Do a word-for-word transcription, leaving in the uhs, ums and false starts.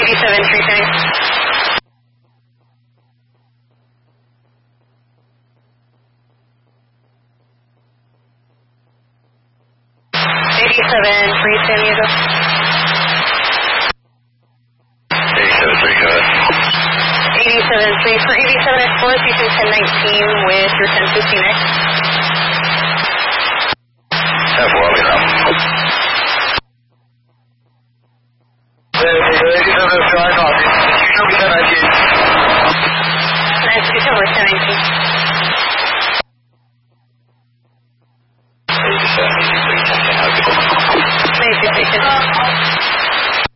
eighty-seven, three ten. eighty-seven, three San Diego. eighty-seven, three, go ahead. eighty-seven, three for eighty-seven X four, using ten nineteen with your ten fifteen X. ten four.